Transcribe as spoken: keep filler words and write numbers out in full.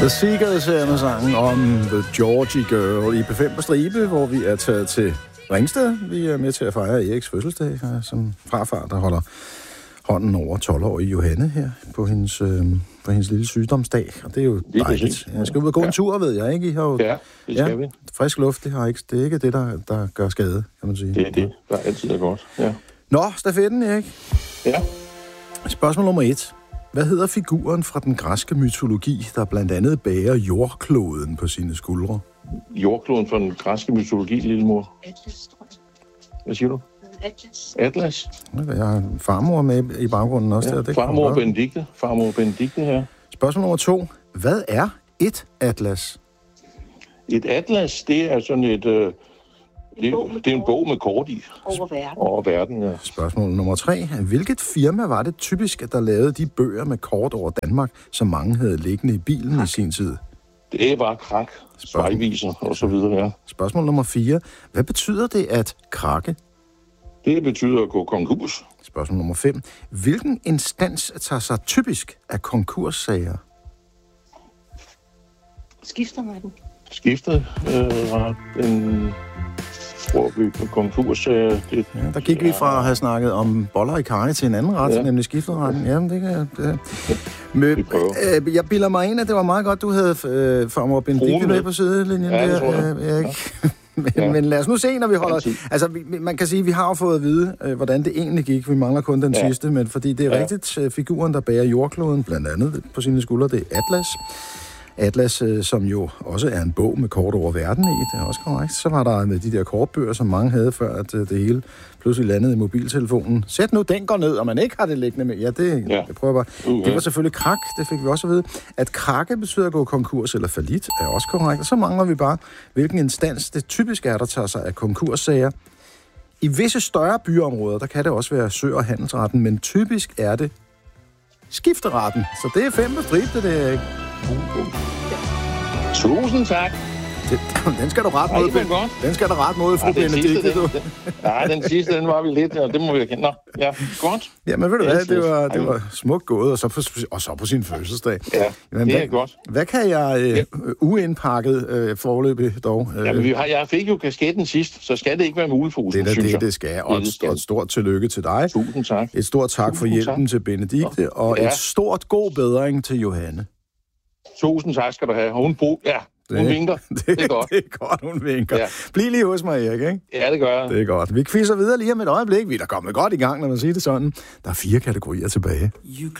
The Seekers er med sangen om The Georgie Girl i P fem på stribe, hvor vi er taget til Ringsted. Vi er med til at fejre Eriks fødselsdag, som farfar, der holder hånden over tolv-årige Johanne her på hendes, øh, på hendes lille sygdomsdag. Og det er jo dejligt. Jeg skal ud og gå en tur, ved jeg, ikke? I har jo, ja, det skal ja, vi. Frisk luft, det, har ikke, det er ikke det, der, der gør skade, kan man sige. Det er det, der altid er godt, ja. Nå, stafetten, Erik. Ja. Spørgsmål nummer et. Hvad hedder figuren fra den græske mytologi, der blandt andet bærer jordkloden på sine skuldre? Jordkloden fra den græske mytologi, lille mor. Atlas, tror jeg. Hvad siger du? Atlas. Atlas? Jeg har farmor med i baggrunden også. Ja, der. Det farmor og Benedikte. Farmor og Benedikte her. Spørgsmål nummer to. Hvad er et atlas? Et atlas, det er sådan et... Øh, det, det er en bog med kort i. Over verden. Over verden, ja. Spørgsmål nummer tre. Hvilket firma var det typisk, der lavede de bøger med kort over Danmark, som mange havde liggende i bilen Krak. i sin tid? Det var Krak, Spejviser og så videre, ja. Spørgsmål nummer fire. Hvad betyder det at krakke? Det betyder at gå konkurs. Spørgsmål nummer fem. Hvilken instans tager sig typisk af konkurssager? Skifteretten. Skiftet øh, var en... hvor vi på konkurs... Øh, det, ja, der gik ja, vi fra at have snakket om boller i karry til en anden ret, ja. nemlig skifteretten. Jamen, det kan jeg... Det. Mø, øh, jeg bilder mig ind, at det var meget godt, du havde øh, farmor Benedikte med på sidelinjen. Ja, det tror jeg. Øh, jeg ja. men, ja. men lad os nu se, når vi holder... Altså, vi, man kan sige, at vi har jo fået at vide, øh, hvordan det egentlig gik. Vi mangler kun den ja. sidste, men fordi det er ja. rigtigt, øh, figuren, der bærer jordkloden, blandt andet på sine skuldre, det er Atlas. Atlas, øh, som jo også er en bog med kort over verden i, det er også korrekt. Så var der med de der kortbøger, som mange havde før, at øh, det hele pludselig landede i mobiltelefonen. Sæt nu, den går ned, og man ikke har det liggende med. Ja, det ja. jeg prøver bare. Uh, det var selvfølgelig krak, det fik vi også at vide. At krakke betyder at gå konkurs eller fallit, er også korrekt. Og så mangler vi bare, hvilken instans det typisk er, der tager sig af konkurssager. I visse større byområder, der kan det også være sø- og handelsretten, men typisk er det skifteretten. Så det er fem på stribe, det er ikke. Tusind tak. Det, den skal du ret mod, Ben. Den skal du ret mod, fru Benedikte, du. Nej, den sidste, den var vi lidt, og det må vi erkende. Nå, ja, godt. Ja, men ved du hvad, det var, det var smukt gået, og så, på, og så på sin fødselsdag. Ja, men det er hvad, godt. Hvad kan jeg øh, ja. uindpakket øh, forløbig dog? Øh, Jamen, vi har, jeg fik jo kasketten sidst, så skal det ikke være mulefosen, det, synes det, jeg. det skal, og, et, og et stort tillykke til dig. Tusind tak. Et stort tak Tusind for hjælpen tak. til Benedikte, og ja. et stort god bedring til Johanne. Tusind tak skal du have. Hun brug, ja. Hun det, vinker. Det, det er godt. Det er godt, hun vinker. Ja. Bliv lige hos mig, Erik, ikke? Ja, det gør jeg. Det er godt. Vi quizzer videre lige om et øjeblik. Vi er da kommet godt i gang, når man siger det sådan. Der er fire kategorier tilbage.